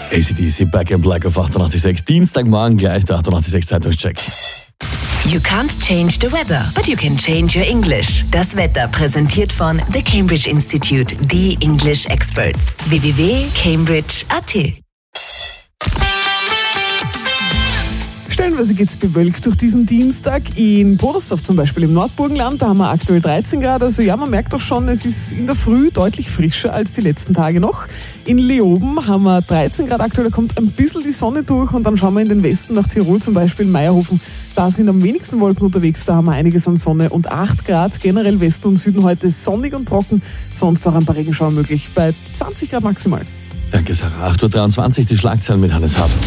AC/DC Back in Black auf 88.6. Dienstagmorgen gleich der 88.6 Zeitungscheck. You can't change the weather, but you can change your English. Das Wetter präsentiert von The Cambridge Institute, the English Experts. www.cambridge.at. Stellenweise geht es bewölkt durch diesen Dienstag. In Podersdorf zum Beispiel im Nordburgenland, da haben wir aktuell 13 Grad. Also ja, man merkt doch schon, es ist in der Früh deutlich frischer als die letzten Tage noch. In Leoben haben wir 13 Grad aktuell, da kommt ein bisschen die Sonne durch und dann schauen wir in den Westen nach Tirol, zum Beispiel in Meierhofen. Da sind am wenigsten Wolken unterwegs, da haben wir einiges an Sonne und 8 Grad. Generell Westen und Süden heute sonnig und trocken, sonst auch ein paar Regenschauer möglich, bei 20 Grad maximal. Danke, Sarah. 8.23 Uhr, die Schlagzeilen mit Hannes Hab.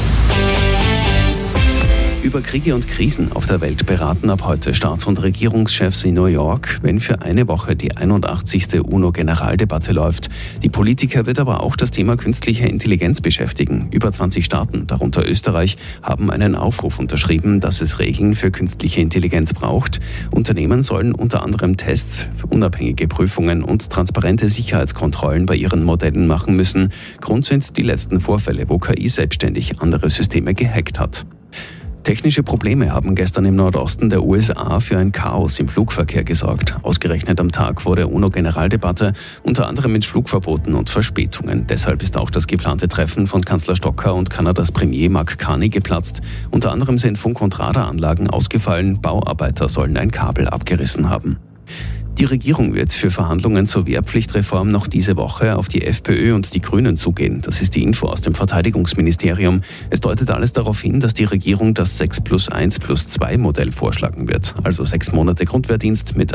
Über Kriege und Krisen auf der Welt beraten ab heute Staats- und Regierungschefs in New York, wenn für eine Woche die 81. UNO-Generaldebatte läuft. Die Politiker wird aber auch das Thema künstliche Intelligenz beschäftigen. Über 20 Staaten, darunter Österreich, haben einen Aufruf unterschrieben, dass es Regeln für künstliche Intelligenz braucht. Unternehmen sollen unter anderem Tests, unabhängige Prüfungen und transparente Sicherheitskontrollen bei ihren Modellen machen müssen. Grund sind die letzten Vorfälle, wo KI selbstständig andere Systeme gehackt hat. Technische Probleme haben gestern im Nordosten der USA für ein Chaos im Flugverkehr gesorgt. Ausgerechnet am Tag vor der UNO-Generaldebatte, unter anderem mit Flugverboten und Verspätungen. Deshalb ist auch das geplante Treffen von Kanzler Stocker und Kanadas Premier Mark Carney geplatzt. Unter anderem sind Funk- und Radaranlagen ausgefallen, Bauarbeiter sollen ein Kabel abgerissen haben. Die Regierung wird für Verhandlungen zur Wehrpflichtreform noch diese Woche auf die FPÖ und die Grünen zugehen. Das ist die Info aus dem Verteidigungsministerium. Es deutet alles darauf hin, dass die Regierung das 6+1+2 Modell vorschlagen wird. Also 6 Monate Grundwehrdienst mit